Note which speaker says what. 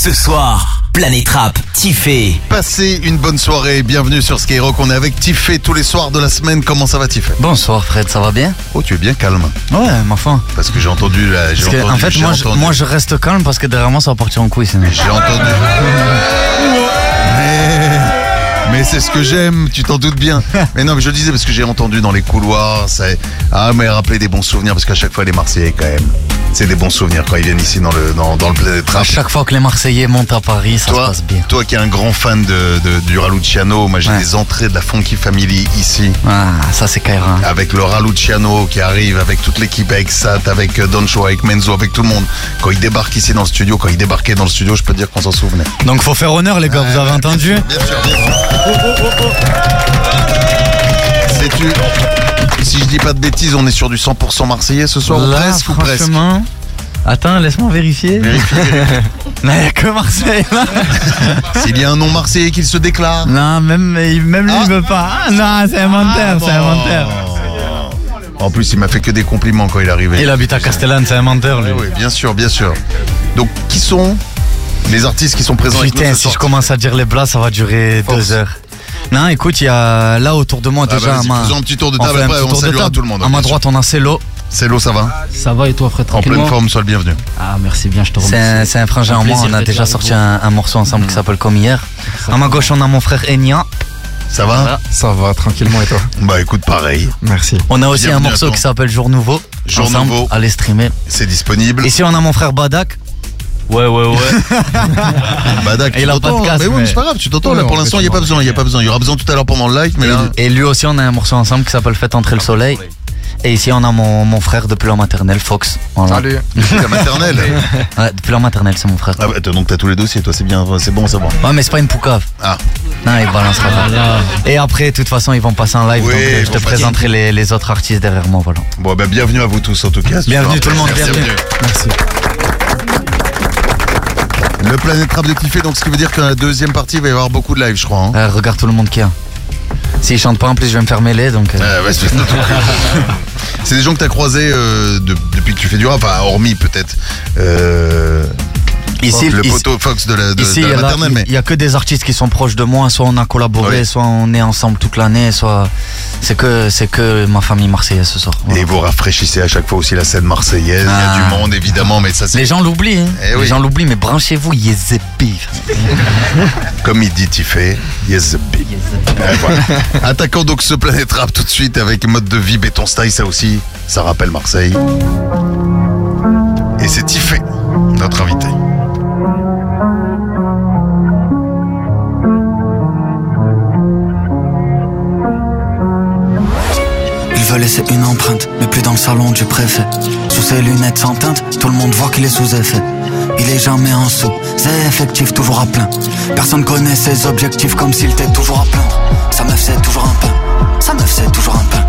Speaker 1: Ce soir, Planète Rap, Tiffé.
Speaker 2: Passez une bonne soirée, bienvenue sur Skyrock. On est avec Tiffé tous les soirs de la semaine. Comment ça va, Tiffé?
Speaker 3: Bonsoir Fred, ça va bien?
Speaker 2: Oh, tu es bien calme.
Speaker 3: Ouais, ma foi.
Speaker 2: Parce que j'ai entendu là.
Speaker 3: En fait, moi je reste calme parce que derrière moi ça va partir en couille sinon.
Speaker 2: J'ai entendu. Mais c'est ce que j'aime, tu t'en doutes bien. Mais non, mais je le disais parce que j'ai entendu dans les couloirs. Mais rappeler des bons souvenirs parce qu'à chaque fois les Marseillais quand même. C'est des bons souvenirs quand ils viennent ici dans le Planète Rap.
Speaker 3: À chaque fois que les Marseillais montent à Paris, ça se passe bien.
Speaker 2: Toi qui es un grand fan du Raluciano, moi j'ai des entrées de la Funky Family ici.
Speaker 3: Ah, ça c'est Kaira.
Speaker 2: Avec le Raluciano qui arrive, avec toute l'équipe, avec Sat, avec Doncho, avec Menzo, avec tout le monde. Quand ils débarquent ici dans le studio, quand ils débarquaient dans le studio, je peux te dire qu'on s'en souvenait.
Speaker 3: Donc faut faire honneur les gars, vous avez entendu?
Speaker 2: Bien sûr. Sais-tu, si je dis pas de bêtises, on est sur du 100% marseillais ce soir,
Speaker 3: là,
Speaker 2: presque ou presque?
Speaker 3: Attends, laisse-moi vérifier.
Speaker 2: Vérifie.
Speaker 3: Non, il n'y a que Marseille là.
Speaker 2: S'il y a un non marseillais qui se déclare.
Speaker 3: Non, même lui il veut pas. Ah, non, c'est inventaire, c'est inventaire.
Speaker 2: En plus, il m'a fait que des compliments quand il est arrivé.
Speaker 3: Il habite à Castellane, c'est inventaire lui.
Speaker 2: Oui, bien sûr. Donc, qui sont les artistes qui sont présents avec nous ce
Speaker 3: Putain,
Speaker 2: soir?
Speaker 3: si je commence à dire les blagues, ça va durer 2 heures. Non, écoute, il y a là autour de moi déjà.
Speaker 2: Faisons un petit tour de table après, on saluera tout le monde.
Speaker 3: À ma droite, on a Celo.
Speaker 2: Celo, ça va?
Speaker 4: Ça va et toi, Fred?
Speaker 2: En pleine forme, sois le bienvenu.
Speaker 4: Ah, merci bien, je te remercie.
Speaker 3: C'est un frangin en moi, on a déjà sorti un morceau ensemble qui s'appelle Comme Hier. À ma gauche, on a mon frère Enya.
Speaker 2: Ça va?
Speaker 5: Ça va, tranquillement, et toi?
Speaker 2: Bah écoute, pareil.
Speaker 5: Merci.
Speaker 3: On a aussi
Speaker 2: Bienvenue
Speaker 3: un morceau qui s'appelle Jour Nouveau.
Speaker 2: Jour
Speaker 3: ensemble,
Speaker 2: Nouveau.
Speaker 3: Allez streamer.
Speaker 2: C'est disponible.
Speaker 3: Ici, on a mon frère Badak. Ouais.
Speaker 2: Badak,
Speaker 3: il a pas de casque,
Speaker 2: mais oui, mais c'est pas grave, tu t'entends là. Pour l'instant, il n'y a pas besoin. Il y aura besoin tout à l'heure pendant le live, mais là.
Speaker 3: Et lui aussi, on a un morceau ensemble qui s'appelle Faites entrer le soleil. Et ici, on a mon frère depuis la maternelle, Fox. Voilà.
Speaker 5: Salut.
Speaker 2: Depuis la maternelle.
Speaker 3: Ouais, depuis la maternelle, c'est mon frère.
Speaker 2: Ah bah, donc t'as tous les dossiers, toi, c'est bien, c'est bon, c'est bon.
Speaker 3: Ouais, mais c'est pas une poucave.
Speaker 2: Ah.
Speaker 3: Non, il balancera pas. Et après, de toute façon, ils vont passer en live,
Speaker 2: Oui,
Speaker 3: donc je te présenterai les autres artistes derrière moi, voilà.
Speaker 2: Bon, bah, bienvenue à vous tous, en tout cas.
Speaker 3: Bienvenue tout le monde, bienvenue.
Speaker 5: Merci.
Speaker 2: Le Planète Rap de Tiffé, donc ce qui veut dire que dans la deuxième partie, il va y avoir beaucoup de live, je crois. Hein.
Speaker 3: Regarde tout le monde qu'il y a. S'ils chantent pas en plus, je vais me faire mêler, donc.
Speaker 2: Ouais, c'est des gens que t'as croisés depuis que tu fais du rap, enfin, hormis peut-être.
Speaker 3: Ici,
Speaker 2: le poteau Fox de la maternelle, mais.
Speaker 3: Il y a que des artistes qui sont proches de moi, soit on a collaboré,
Speaker 2: Oui.
Speaker 3: soit on est ensemble toute l'année, soit c'est que ma famille marseillaise ce soir. Voilà.
Speaker 2: Et vous rafraîchissez à chaque fois aussi la scène marseillaise, il y a du monde évidemment, mais ça c'est.
Speaker 3: Les gens l'oublient, hein.
Speaker 2: Oui.
Speaker 3: Les gens l'oublient, mais branchez-vous, Yezebi.
Speaker 2: Comme il dit Tiffé, yes the voilà. Attaquons donc ce Planète Rap tout de suite avec mode de vie béton style, ça aussi, ça rappelle Marseille. Et c'est Tiffé, notre invité.
Speaker 6: Il veut laisser une empreinte, mais plus dans le salon du préfet. Sous ses lunettes sans teinte, tout le monde voit qu'il est sous effet. Il est jamais en sous, c'est effectif, toujours à plein. Personne connaît ses objectifs comme s'il était toujours à plein. Sa meuf c'est toujours un pain, sa meuf c'est toujours un pain.